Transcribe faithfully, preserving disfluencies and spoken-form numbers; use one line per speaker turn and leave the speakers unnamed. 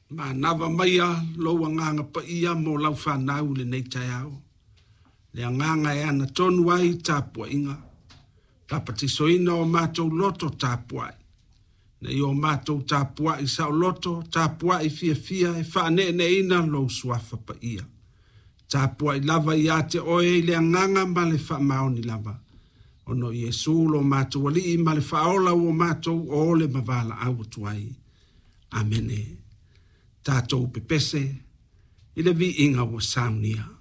Ma nava maia lo nganga pa ia mo lau whanau le nei tai au. Le nganga e ana tonu ai tāpua inga. Tapati soina o mātou loto tāpua ai. Na i o mātou tāpua i sao loto, tāpua i fia fia e whaane ne ina lo suafa pa ia. Tāpua i lava i ate oe le nganga ma le wha maoni lava. Ono Yesu lo mātou wali i ma le whaola o mātou o le mavala au tuai. Amene. Tātou pepese, i le vi inga o saunia.